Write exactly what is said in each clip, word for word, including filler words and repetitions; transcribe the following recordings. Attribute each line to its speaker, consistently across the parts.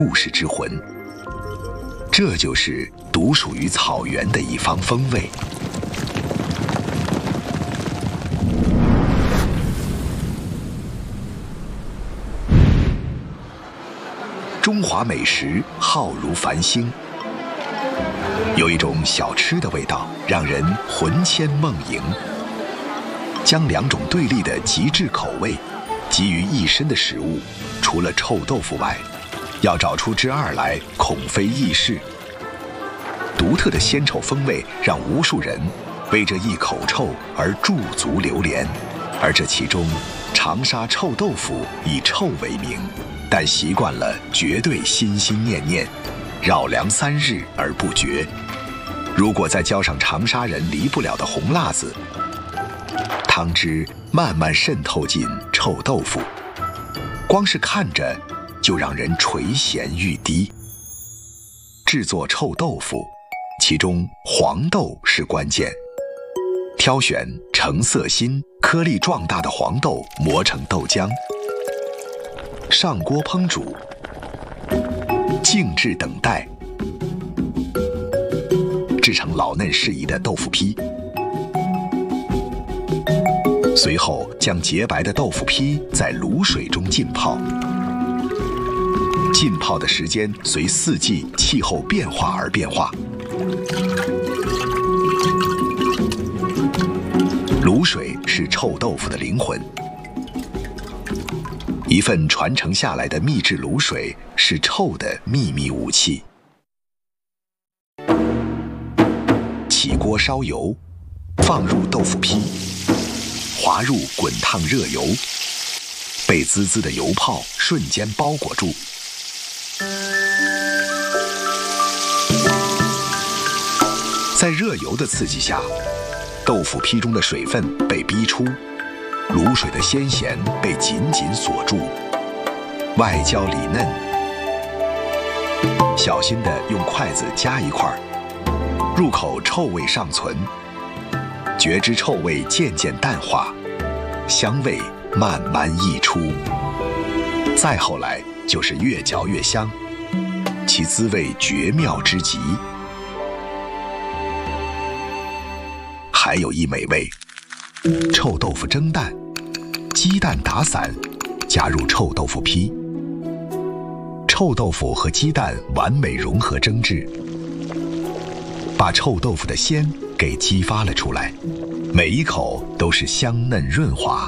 Speaker 1: 故事之魂。这就是独属于草原的一方风味。中华美食浩如繁星，有一种小吃的味道，让人魂牵梦萦。将两种对立的极致口味集于一身的食物，除了臭豆腐外，要找出之二来，恐非易事。独特的鲜臭风味让无数人为这一口臭而驻足流连，而这其中，长沙臭豆腐以臭为名，但习惯了绝对心心念念，扰粮三日而不绝。如果再浇上长沙人离不了的红辣子，汤汁慢慢渗透进臭豆腐，光是看着就让人垂涎欲滴。制作臭豆腐，其中黄豆是关键。挑选成色新、颗粒壮大的黄豆，磨成豆浆，上锅烹煮，静置等待，制成老嫩适宜的豆腐坯。随后将洁白的豆腐坯在卤水中浸泡，浸泡的时间随四季气候变化而变化。卤水是臭豆腐的灵魂，一份传承下来的秘制卤水是臭的秘密武器。起锅烧油，放入豆腐坯，滑入滚烫热油，被滋滋的油泡瞬间包裹住。在热油的刺激下，豆腐坯中的水分被逼出，卤水的鲜咸被紧紧锁住，外焦里嫩。小心地用筷子夹一块，入口臭味尚存，觉知臭味渐渐淡化，香味慢慢溢出。再后来就是越嚼越香，其滋味绝妙之极。还有一美味，臭豆腐蒸蛋，鸡蛋打散，加入臭豆腐坯，臭豆腐和鸡蛋完美融合蒸制，把臭豆腐的鲜给激发了出来，每一口都是香嫩润滑，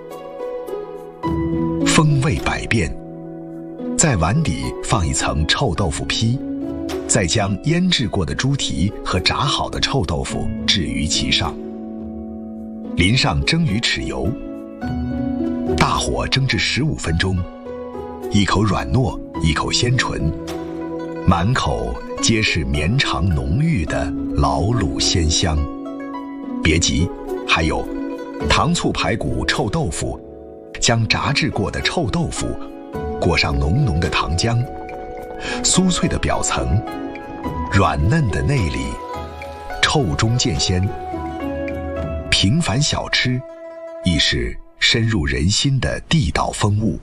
Speaker 1: 风味百变。在碗底放一层臭豆腐坯，再将腌制过的猪蹄和炸好的臭豆腐置于其上，淋上蒸鱼豉油，大火蒸至十五分钟，一口软糯，一口鲜醇，满口皆是绵长浓郁的老卤鲜香。别急，还有糖醋排骨臭豆腐，将炸制过的臭豆腐裹上浓浓的糖浆，酥脆的表层，软嫩的内里，臭中见鲜。平凡小吃，亦是深入人心的地道风物。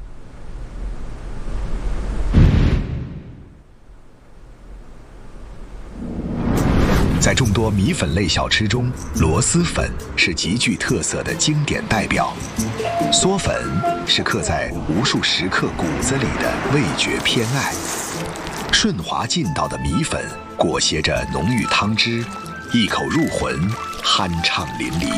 Speaker 1: 在众多米粉类小吃中，螺蛳粉是极具特色的经典代表。嗦粉是刻在无数食客骨子里的味觉偏爱。顺滑劲道的米粉裹挟着浓郁汤汁，一口入魂，酣畅淋漓。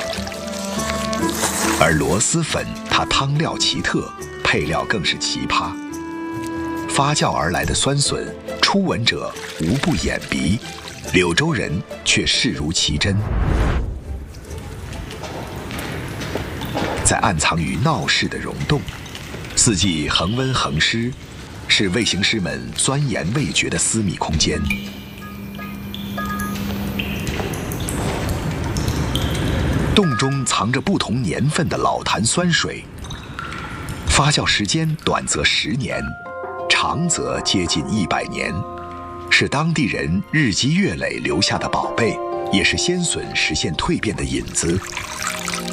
Speaker 1: 而螺蛳粉它汤料奇特，配料更是奇葩。发酵而来的酸笋，初闻者无不眼鼻，柳州人却视如其真。在暗藏于闹市的溶洞，四季恒温恒湿，是味行师们钻研味觉的私密空间。洞中藏着不同年份的老坛酸水，发酵时间短则十年，长则接近一百年，是当地人日积月累留下的宝贝，也是鲜笋实现蜕变的引子。